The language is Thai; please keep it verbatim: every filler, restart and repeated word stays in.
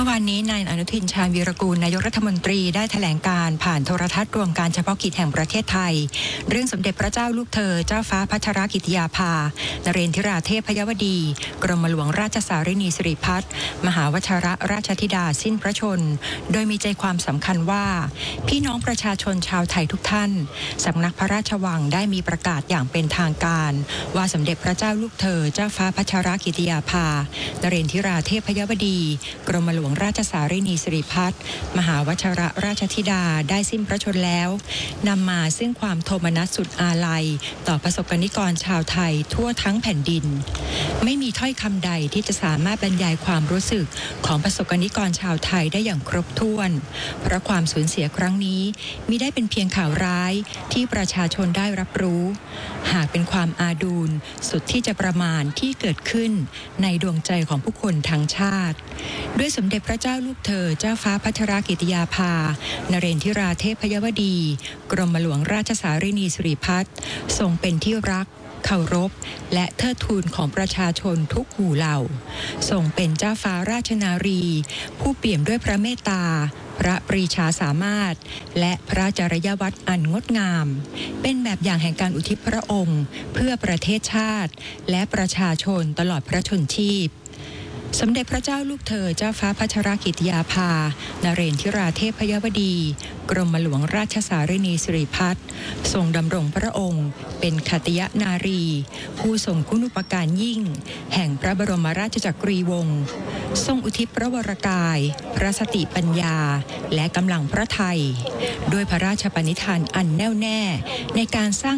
มื่อวานนี้นายอนุทินชาญวีรกูลนายกรัฐมนตรีได้แถลงการผ่านโทรทัศน์รวมการเฉพาะกิจแห่งประเทศไทยเรื่องสมเด็จพระเจ้าลูกเธอเจ้าฟ้าพัชรกิติยาภานเรนทิราเทพยวดีกรมหลวงราชสารินีสิริพัฒน์มหาวชิรราชธิดาสิ้นพระชนม์โดยมีใจความสำคัญว่าพี่น้องประชาชนชาวไทยทุกท่านสำนักพระราชวังได้มีประกาศอย่างเป็นทางการว่าสมเด็จพระเจ้าลูกเธอเจ้าฟ้าพัชรกิติยาภานเรนทิราเทพยวดีกรมหลวงราชสารินีสิริพัฒน์มหาวชิรราชธิดาได้สิ้นพระชนม์แล้วนำมาซึ่งความโทมนัสสุดอาลัยต่อประสบกนิกรชาวไทยทั่วทั้งแผ่นดินไม่มีถ้อยคำใดที่จะสามารถบรรยายความรู้สึกของประสบกนิกรชาวไทยได้อย่างครบถ้วนเพราะความสูญเสียครั้งนี้มิได้เป็นเพียงข่าวร้ายที่ประชาชนได้รับรู้หากเป็นความอาดูลสุดที่จะประมาณที่เกิดขึ้นในดวงใจของผู้คนทั้งชาติด้วยสมเด็จพระเจ้าลูกเธอเจ้าฟ้าพัชรกิติยาภานเรนทิราเทพยวดีกรมหลวงราชสารินีสิริพัฒน์ทรงเป็นที่รักเคารพและเทิดทูนของประชาชนทุกหมู่เหล่าทรงเป็นเจ้าฟ้าราชนารีผู้เปี่ยมด้วยพระเมตตาพระปรีชาสามารถและพระจริยวัตรอันงดงามเป็นแบบอย่างแห่งการอุทิศพระองค์เพื่อประเทศชาติและประชาชนตลอดพระชนชีพสมเด็จพระเจ้าลูกเธอเจ้าฟ้าพัชรกิติยาภานเรนทิราเทพยวดีกรมหลวงราชสารินีสิริพัฒน์ทรงดำรงพระองค์เป็นขติยนารีผู้ทรงคุณูปการยิ่งแห่งพระบรมราชจักรีวงศ์ทรงอุทิศพระวรกายพระสติปัญญาและกำลังพระทัยด้วยพระราชปณิธานอันแน่วแน่ในการสร้าง